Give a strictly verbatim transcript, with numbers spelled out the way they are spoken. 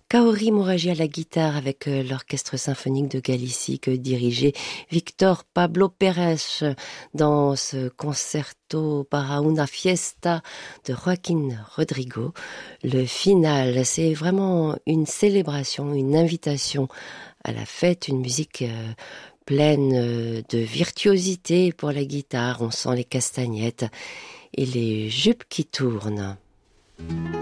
Kaori Mouragi à la guitare avec euh, l'orchestre symphonique de Galicie que dirigeait Victor Pablo Pérez dans ce concerto para una fiesta de Joaquín Rodrigo. Le final, c'est vraiment une célébration, une invitation à la fête, une musique euh, pleine euh, de virtuosité pour la guitare. On sent les castagnettes et les jupes qui tournent.